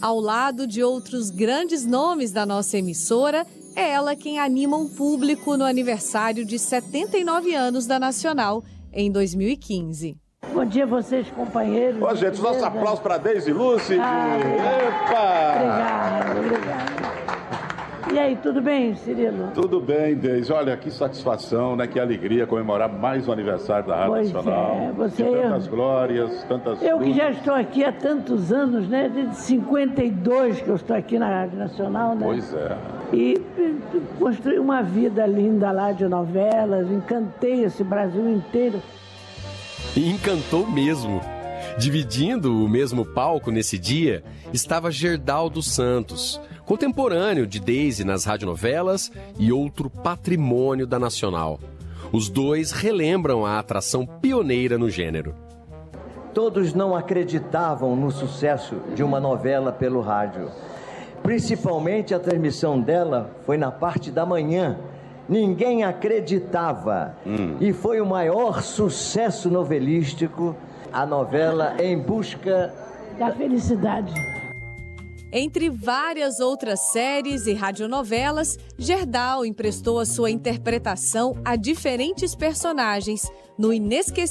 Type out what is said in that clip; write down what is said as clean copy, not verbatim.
Ao lado de outros grandes nomes da nossa emissora, é ela quem anima o público no aniversário de 79 anos da Nacional, em 2015. Bom dia a vocês, companheiros. Ô, gente, nosso aplauso para Deise Lúcide. Epa! Obrigado. E aí, tudo bem, Cirilo? Tudo bem, Deise. Olha, que satisfação, né? Que alegria comemorar mais um aniversário da Rádio Nacional. Tantas glórias, tantas... Eu que já estou aqui há tantos anos, né? Desde 52 que eu estou aqui na Rádio Nacional, né? Pois é. E construí uma vida linda lá de novelas, encantei esse Brasil inteiro. E encantou mesmo. Dividindo o mesmo palco nesse dia, estava Gerdaldo Santos, contemporâneo de Deise nas radionovelas e outro patrimônio da Nacional. Os dois relembram a atração pioneira no gênero. Todos não acreditavam no sucesso de uma novela pelo rádio. Principalmente a transmissão dela foi na parte da manhã. Ninguém acreditava. E foi o maior sucesso novelístico, a novela Em Busca da Felicidade. Entre várias outras séries e radionovelas, Gerdau emprestou a sua interpretação a diferentes personagens no inesquecível